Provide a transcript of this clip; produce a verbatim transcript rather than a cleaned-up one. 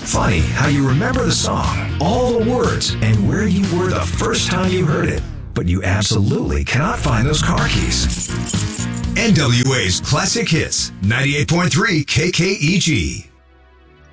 Funny how you remember the song, all the words, and where you were the first time you heard it, but you absolutely cannot find those car keys. N W A's Classic Hits, ninety-eight point three K K E G.